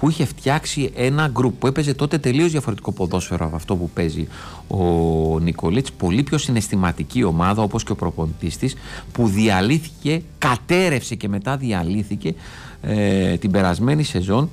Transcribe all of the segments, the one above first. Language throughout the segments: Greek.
που είχε φτιάξει ένα γκρουπ που έπαιζε τότε τελείως διαφορετικό ποδόσφαιρο από αυτό που παίζει ο Νικολίτς, πολύ πιο συναισθηματική ομάδα όπως και ο προπονητής της, που διαλύθηκε, κατέρευσε και μετά διαλύθηκε την περασμένη σεζόν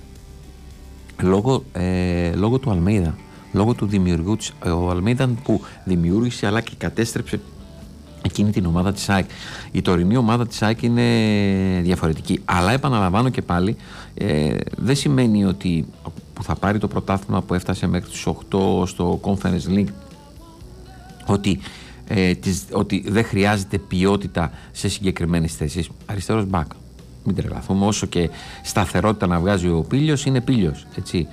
λόγω του Αλμέιδα, λόγω του δημιουργού της. Ο Αλμέιδα που δημιούργησε αλλά και κατέστρεψε εκείνη την ομάδα της ΑΕΚ. Η τωρινή ομάδα της ΑΕΚ είναι διαφορετική, αλλά επαναλαμβάνω και πάλι, δεν σημαίνει ότι που θα πάρει το πρωτάθλημα που έφτασε μέχρι τους 8 στο Conference League ότι δεν χρειάζεται ποιότητα σε συγκεκριμένες θέσεις. Αριστερός μπακ, μην τρελαθούμε, όσο και σταθερότητα να βγάζει ο Πίλιος, είναι Πίλιος, έτσι.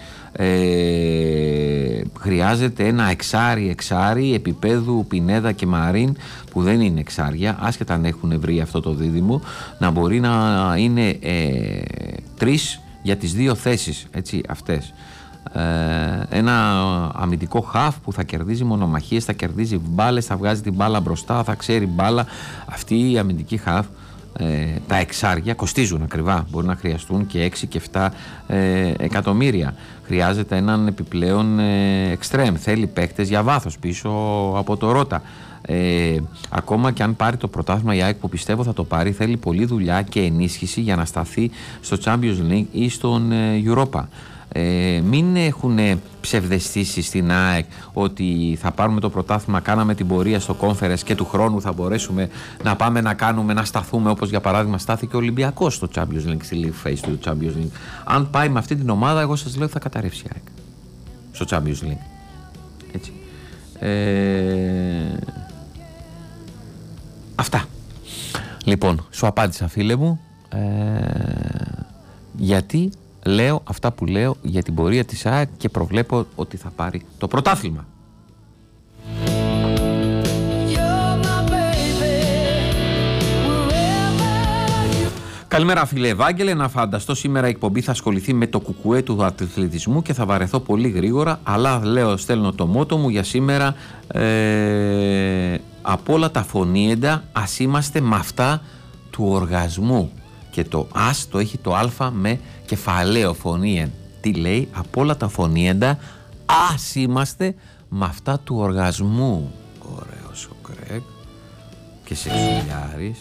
Χρειάζεται ένα εξάρι επίπεδου Πινέδα και Μαρίν, που δεν είναι εξάρια, άσχετα αν έχουν βρει αυτό το δίδυμο, να μπορεί να είναι τρεις για τις δύο θέσεις, έτσι, αυτές. Ένα αμυντικό χαφ που θα κερδίζει μονομαχίες, θα κερδίζει μπάλες, θα βγάζει την μπάλα μπροστά, θα ξέρει μπάλα. Αυτή η αμυντική χαφ, τα εξάρια κοστίζουν ακριβά, μπορεί να χρειαστούν και 6 και 7 εκατομμύρια. Χρειάζεται έναν επιπλέον εξτρέμ, θέλει παίκτες για βάθος πίσω από το Ρώτα. Ακόμα και αν πάρει το πρωτάθλημα η ΑΕΚ, που πιστεύω θα το πάρει, θέλει πολλή δουλειά και ενίσχυση για να σταθεί στο Champions League ή στον Europa. Μην έχουν ψευδαισθήσει στην ΑΕΚ ότι θα πάρουμε το πρωτάθλημα, κάναμε την πορεία στο Conference και του χρόνου θα μπορέσουμε να πάμε να σταθούμε, όπως για παράδειγμα στάθηκε ο Ολυμπιακός στο Champions League, στη League Phase του Champions League. Αν πάει με αυτή την ομάδα, εγώ σας λέω ότι θα καταρρεύσει η ΑΕΚ στο Champions League. Έτσι. Αυτά. Λοιπόν, σου απάντησα, φίλε μου, γιατί λέω αυτά που λέω για την πορεία της ΑΕΚ και προβλέπω ότι θα πάρει το πρωτάθλημα. Καλημέρα, φίλε Ευάγγελε. Να φανταστώ σήμερα η εκπομπή θα ασχοληθεί με το κουκουέ του αθλητισμού και θα βαρεθώ πολύ γρήγορα, αλλά λέω, στέλνω το μότο μου για σήμερα, από όλα τα φωνήεντα ας είμαστε με αυτά του οργασμού. Και το ας το έχει το α με κεφαλαίο φωνήεν. Τι λέει? Από όλα τα φωνήεντα ας είμαστε με αυτά του οργασμού. Ωραίος ο Κρέγκ και σεξουλιάρης.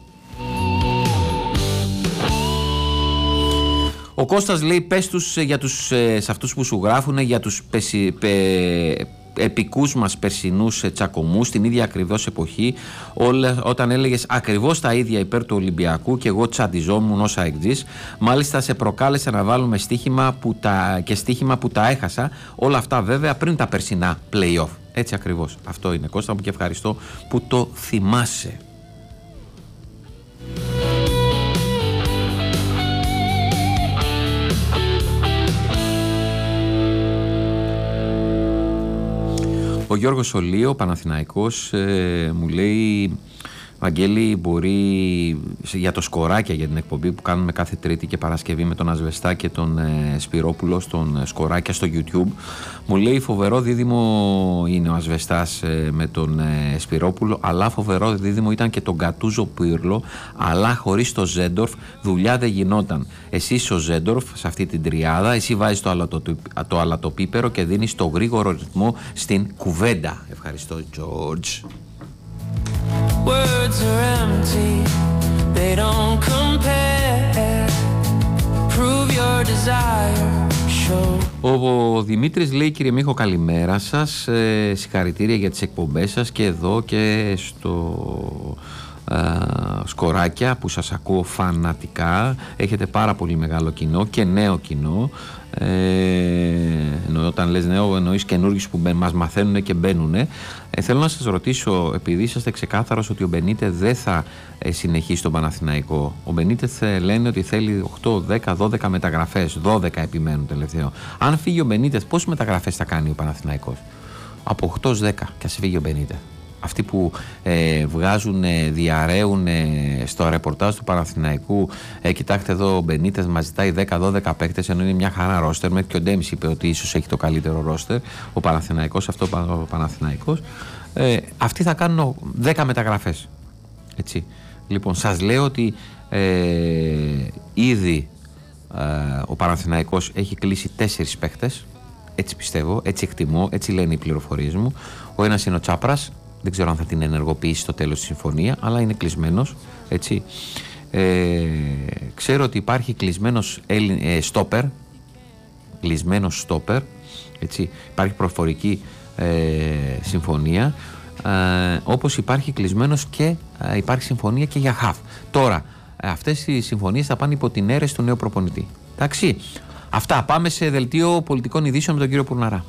Ο Κώστας λέει, πες τους σε αυτούς που σου γράφουν για τους επικούς μας περσινούς τσακωμούς την ίδια ακριβώς εποχή, όταν έλεγες ακριβώς τα ίδια υπέρ του Ολυμπιακού και εγώ τσαντιζόμουν ως αεκτζής. Μάλιστα σε προκάλεσε να βάλουμε στοίχημα που τα έχασα. Όλα αυτά βέβαια πριν τα περσινά play-off. Έτσι ακριβώς. Αυτό είναι, Κώστα μου, και ευχαριστώ που το θυμάσαι. Ο Γιώργος Ολίο, Παναθηναϊκός, μου λέει, Βαγγέλη, μπορεί για το Σκοράκια, για την εκπομπή που κάνουμε κάθε Τρίτη και Παρασκευή με τον Ασβεστά και τον Σπυρόπουλο στον Σκοράκια στο YouTube, μου λέει φοβερό δίδυμο είναι ο Ασβεστάς με τον Σπυρόπουλο, αλλά φοβερό δίδυμο ήταν και τον Γκατούζο Πύρλο, αλλά χωρίς το Ζέντορφ δουλειά δεν γινόταν. Εσύ είσαι ο Ζέντορφ σε αυτή την τριάδα, εσύ βάζεις το αλατοπίπερο και δίνεις το γρήγορο ρυθμό στην κουβέντα. Ευχαριστώ, George. Words are empty, they don't compare. Prove your desire, show. Ο Δημήτρης λέει, κύριε Μίχο, καλημέρα σας, συγχαρητήρια για τις εκπομπές σας και εδώ και στο Σκοράκια που σας ακούω φανατικά. Έχετε πάρα πολύ μεγάλο κοινό και νέο κοινό. Όταν λες νέο εννοείς καινούργιους που μας μαθαίνουν και μπαίνουν. Θέλω να σας ρωτήσω, επειδή είσαστε ξεκάθαρος ότι ο Μπενίτε δεν θα συνεχίσει στον Παναθηναϊκό. Ο Μπενίτε λένε ότι θέλει 8, 10, 12 μεταγραφές, 12 επιμένουν τελευταίο. Αν φύγει ο Μπενίτε, πόσες μεταγραφές θα κάνει ο Παναθηναϊκός? Από 8 ως 10 και ας φύγει ο Μπενίτε. Αυτοί που βγάζουν, διαρρέουν στο ρεπορτάζ του Παναθηναϊκού, κοιτάξτε εδώ, ο Μπενίτες μας ζητάει 10-12 παίκτες, ενώ είναι μια χαρά ρόστερ. Μέχρι και ο Ντέμις είπε ότι ίσως έχει το καλύτερο ρόστερ ο Παναθηναϊκός, αυτό ο Παναθηναϊκός. Αυτοί θα κάνουν 10 μεταγραφές. Έτσι. Λοιπόν, σας λέω ότι ήδη ο Παναθηναϊκός έχει κλείσει 4 παίχτες, έτσι πιστεύω, έτσι εκτιμώ, έτσι λένε οι πληροφορίες μου. Ο ένας είναι ο Τσάπρας, δεν ξέρω αν θα την ενεργοποιήσει στο τέλος της συμφωνία, αλλά είναι κλεισμένος, έτσι. Ξέρω ότι υπάρχει κλεισμένος στόπερ, έτσι, υπάρχει προφορική συμφωνία, όπως υπάρχει κλεισμένος και υπάρχει συμφωνία και για χαφ. Τώρα, αυτές οι συμφωνίες θα πάνε υπό την αίρεση του νέου προπονητή. Εντάξει, αυτά, πάμε σε δελτίο πολιτικών ειδήσεων με τον κύριο Πουρναρά.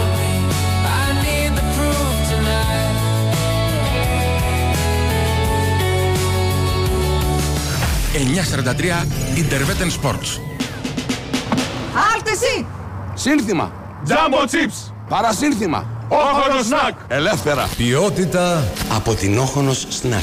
943 Interveten Sports. Άρτεση! Σύνθημα. Jumbo Chips. Παρασύνθημα. Όχονος Snack. Ελεύθερα. Ποιότητα από την Όχονος Snack.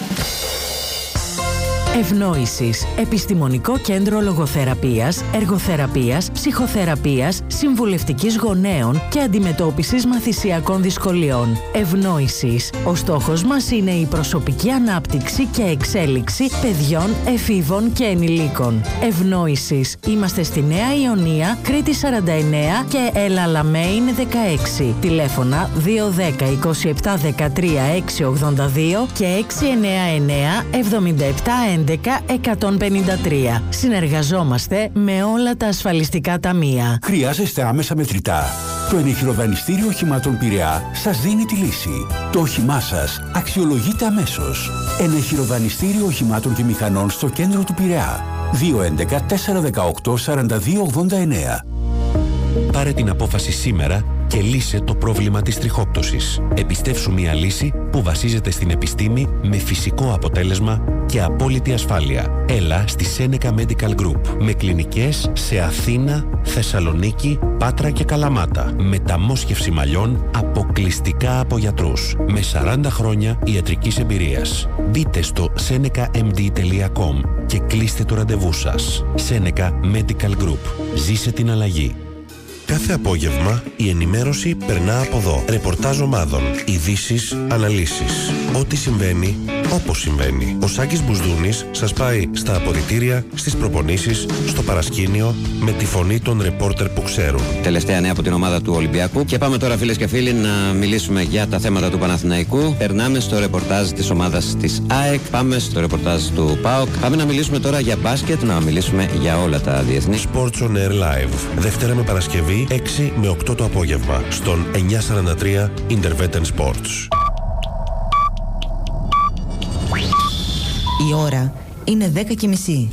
Ευνόησης. Επιστημονικό κέντρο λογοθεραπείας, εργοθεραπείας, ψυχοθεραπείας, συμβουλευτικής γονέων και αντιμετώπισης μαθησιακών δυσκολιών. Ευνόησης. Ο στόχος μας είναι η προσωπική ανάπτυξη και εξέλιξη παιδιών, εφήβων και ενηλίκων. Ευνόησης. Είμαστε στη Νέα Ιωνία, Κρήτη 49 και Ελαλαμέιν 16. Τηλέφωνα 210 27 13 682 και 699 77 11-153. Συνεργαζόμαστε με όλα τα ασφαλιστικά ταμεία. Χρειάζεστε άμεσα μετρητά? Το ενεχειροδανιστήριο οχημάτων Πειραιά σας δίνει τη λύση. Το όχημά σας αξιολογείται αμέσως. Ενεχειροδανιστήριο οχημάτων και μηχανών στο κέντρο του Πειραιά. 211-418-4289. Πάρε την απόφαση σήμερα και λύσε το πρόβλημα της τριχόπτωσης. Επιστεύσου μια λύση που βασίζεται στην επιστήμη με φυσικό αποτέλεσμα και απόλυτη ασφάλεια. Έλα στη Seneca Medical Group με κλινικές σε Αθήνα, Θεσσαλονίκη, Πάτρα και Καλαμάτα. Μεταμόσχευση μαλλιών αποκλειστικά από γιατρούς με 40 χρόνια ιατρικής εμπειρίας. Μπείτε στο senecamd.com και κλείστε το ραντεβού σας. Seneca Medical Group. Ζήσε την αλλαγή. Κάθε απόγευμα η ενημέρωση περνά από εδώ. Ρεπορτάζ ομάδων, ειδήσεις, αναλύσεις. Ό,τι συμβαίνει, όπως συμβαίνει. Ο Σάκης Μπουσδούνης σας πάει στα αποδυτήρια, στις προπονήσεις, στο παρασκήνιο, με τη φωνή των ρεπόρτερ που ξέρουν. Τελευταία νέα από την ομάδα του Ολυμπιακού. Και πάμε τώρα, φίλες και φίλοι, να μιλήσουμε για τα θέματα του Παναθηναϊκού. Περνάμε στο ρεπορτάζ της ομάδας της ΑΕΚ. Πάμε στο ρεπορτάζ του ΠΑΟΚ. Πάμε να μιλήσουμε τώρα για μπάσκετ, να μιλήσουμε για όλα τα διεθνή. Sports on Air Live. Δευτέρα με Παρασκευή, 6 με 8 το απόγευμα, στον 943 Interveten Sports. Η ώρα είναι 10:30.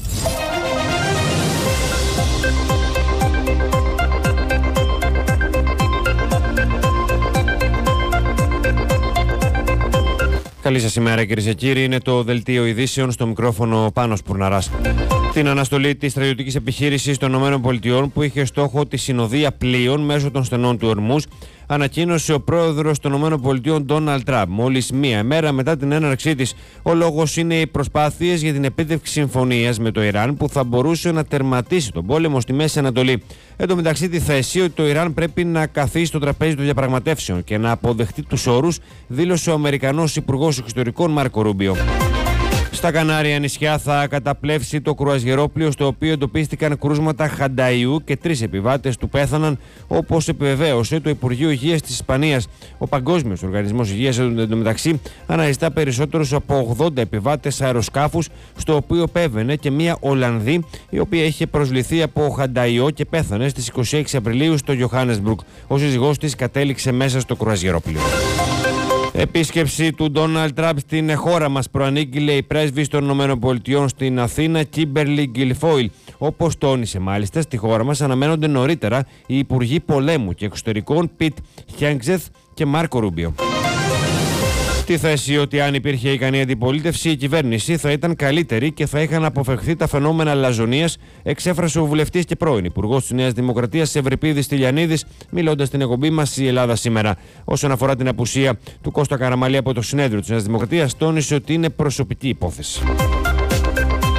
Καλή σας ημέρα, κυρίες και κύριοι. Είναι το δελτίο ειδήσεων, στο μικρόφωνο Πάνος Πουρναράς. Την αναστολή της στρατιωτικής επιχείρησης των ΗΠΑ, που είχε στόχο τη συνοδεία πλοίων μέσω των στενών του Ορμούζ, ανακοίνωσε ο πρόεδρος των ΗΠΑ Ντόναλντ Τραμπ μόλις μία ημέρα μετά την έναρξή της. Ο λόγος είναι οι προσπάθειες για την επίτευξη συμφωνίας με το Ιράν που θα μπορούσε να τερματίσει τον πόλεμο στη Μέση Ανατολή. Εν τω μεταξύ, τη θέση ότι το Ιράν πρέπει να καθίσει στο τραπέζι των διαπραγματεύσεων και να αποδεχτεί τους όρους, δήλωσε ο Αμερικανός Υπουργός Εξωτερικών Μάρκο Ρούμπιο. Στα Κανάρια νησιά θα καταπλέψει το κρουαζιερόπλοιο στο οποίο εντοπίστηκαν κρούσματα χανταϊού και 3 επιβάτες του πέθαναν, όπως επιβεβαίωσε το Υπουργείο Υγείας της Ισπανίας. Ο Παγκόσμιος Οργανισμός Υγείας εντωμεταξύ αναζητά περισσότερους από 80 επιβάτες αεροσκάφους, στο οποίο πέβαινε και μια Ολλανδή η οποία είχε προσληφθεί από χανταϊό και πέθανε στις 26 Απριλίου στο Johannesburg. Ο σύζυγός της κατέληξε μέσα στο κρουαζιερόπλοιο. Επίσκεψη του Ντόναλντ Τραμπ στην χώρα μας, προανήγγειλε η πρέσβης των ΗΠΑ στην Αθήνα, Κίμπερλι Γκιλφόιλ. Όπως τόνισε μάλιστα, στη χώρα μας αναμένονται νωρίτερα οι Υπουργοί Πολέμου και Εξωτερικών Πιτ Χέγκζεθ και Μάρκο Ρούμπιο. Στη θέση ότι αν υπήρχε ικανή αντιπολίτευση, η κυβέρνηση θα ήταν καλύτερη και θα είχαν αποφευχθεί τα φαινόμενα λαζονίας, εξέφρασε ο βουλευτής και πρώην Υπουργός της Νέας Δημοκρατίας Ευρυπίδης Τηλιανίδης, μιλώντας στην εκπομπή μας η Ελλάδα σήμερα. Όσον αφορά την απουσία του Κώστα Καραμαλή από το συνέδριο της Νέας Δημοκρατίας, τόνισε ότι είναι προσωπική υπόθεση.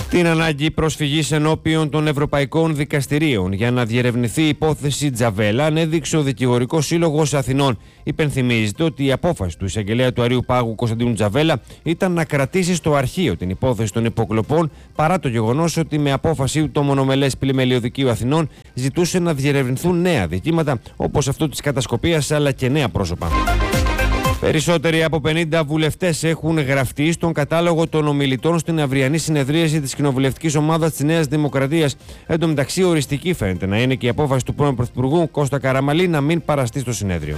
Την ανάγκη προσφυγής ενώπιον των Ευρωπαϊκών Δικαστηρίων για να διερευνηθεί η υπόθεση Τζαβέλα ανέδειξε ο Δικηγορικός Σύλλογος Αθηνών. Υπενθυμίζεται ότι η απόφαση του εισαγγελέα του Αρείου Πάγου Κωνσταντίνου Τζαβέλα ήταν να κρατήσει στο αρχείο την υπόθεση των υποκλοπών, παρά το γεγονός ότι με απόφαση το μονομελές Πλημελιωδικείο Δικείου Αθηνών ζητούσε να διερευνηθούν νέα δικήματα όπως αυτό της κατασκοπίας αλλά και νέα πρόσωπα. Περισσότεροι από 50 βουλευτές έχουν γραφτεί στον κατάλογο των ομιλητών στην αυριανή συνεδρίαση της κοινοβουλευτικής ομάδας της Νέας Δημοκρατίας. Εν τω μεταξύ, οριστική φαίνεται να είναι και η απόφαση του πρώην Πρωθυπουργού Κώστα Καραμανλή να μην παραστεί στο συνέδριο.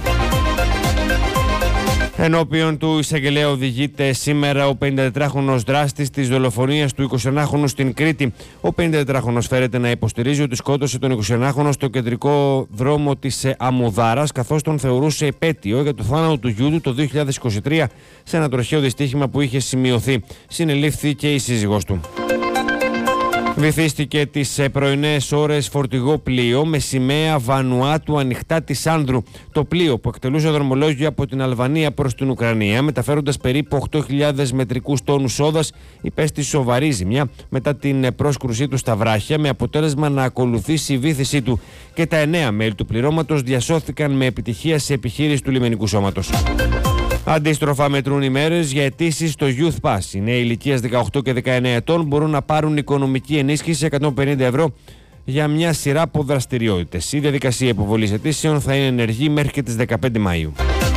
Ενώπιον του εισαγγελέα οδηγείται σήμερα ο 54χρονος δράστης της δολοφονίας του 21χρονου στην Κρήτη. Ο 54χρονος φέρεται να υποστηρίζει ότι σκότωσε τον 21χρονο στο κεντρικό δρόμο της Αμμουδάρας, καθώς τον θεωρούσε επέτειο για το θάνατο του γιού του το 2023 σε ένα τροχαίο δυστύχημα που είχε σημειωθεί. Συνελήφθη και η σύζυγός του. Βυθίστηκε τις πρωινές ώρες φορτηγό πλοίο με σημαία Βανουάτου ανοιχτά της Άνδρου. Το πλοίο που εκτελούσε δρομολόγιο από την Αλβανία προς την Ουκρανία, μεταφέροντας περίπου 8.000 μετρικούς τόνους σόδας, υπέστη σοβαρή ζημιά μετά την πρόσκρουσή του στα βράχια, με αποτέλεσμα να ακολουθήσει η βύθισή του, και τα 9 μέλη του πληρώματος διασώθηκαν με επιτυχία σε επιχείρηση του λιμενικού σώματος. Αντίστροφα μετρούν οι μέρες για αιτήσεις στο Youth Pass. Οι νέοι ηλικίας 18 και 19 ετών μπορούν να πάρουν οικονομική ενίσχυση 150 ευρώ για μια σειρά από δραστηριότητες. Η διαδικασία υποβολής αιτήσεων θα είναι ενεργή μέχρι και τις 15 Μαΐου.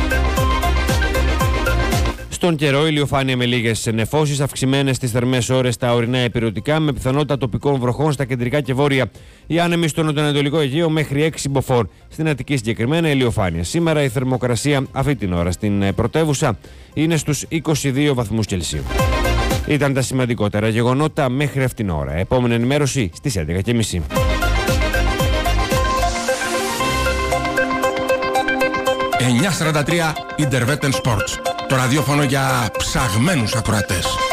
Στον καιρό, ηλιοφάνεια με λίγες νεφώσεις, αυξημένες στις θερμές ώρες στα ορεινά ηπειρωτικά, με πιθανότητα τοπικών βροχών στα κεντρικά και βόρεια. Οι άνεμοι στο νοτιοανατολικό Αιγαίο μέχρι 6 μποφόρ. Στην Αττική συγκεκριμένα ηλιοφάνεια. Σήμερα η θερμοκρασία αυτή την ώρα στην πρωτεύουσα είναι στους 22 βαθμούς Κελσίου. Ήταν τα σημαντικότερα γεγονότα μέχρι αυτήν την ώρα. Επόμενη ενημέρωση στις 11:30. «943 Interveten Sports». Το ραδιόφωνο για ψαγμένους ακροατές.